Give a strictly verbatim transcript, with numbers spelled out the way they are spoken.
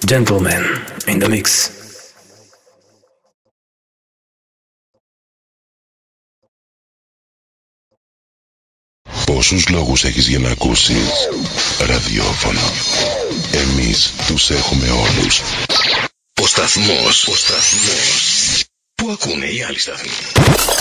Gentlemen in the mix. Πόσους λόγους έχεις για να ακούσεις ραδιόφωνο? Εμείς τους έχουμε όλους. Ο σταθμός, ο σταθμός που ακούνε οι άλλοι σταθμοί.